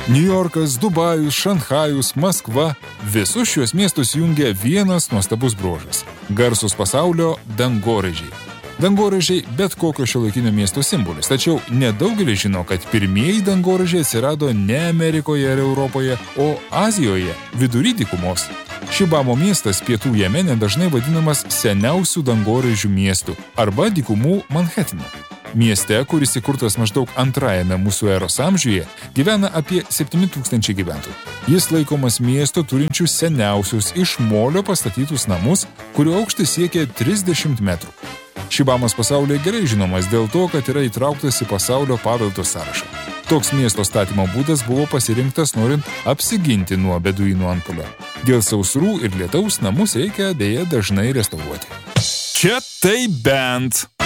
Niujorkas, Dubajus, Šanchajus, Maskva – visus šios miestus jungia vienas nuostabus bruožas – garsus pasaulio dangoraižiai. Dangoraižiai bet kokio šiuolaikinio miesto simbolis, tačiau nedaugelis žino, kad pirmieji dangoraižiai atsirado ne Amerikoje ar Europoje, o Azijoje, vidury dykumos. Šibamo miestas pietų Jemene dažnai vadinamas seniausių dangoraižių miestu arba dykumų Manhatanu. Mieste, kuris įkurtas maždaug antrajame mūsų eros amžiuje, gyvena apie 7000 gyventojų. Jis laikomas miesto turinčių seniausius iš molio pastatytus namus, kurio aukštis siekia 30 metrų. Šibamas pasaulyje gerai žinomas dėl to, kad yra įtrauktas į pasaulio paveldo sąrašą. Toks miesto statymo būdas buvo pasirinktas norint apsiginti nuo beduinų antpuolio. Dėl sausrų ir lietaus namus reikia deja dažnai restauruoti. Čia tai bent.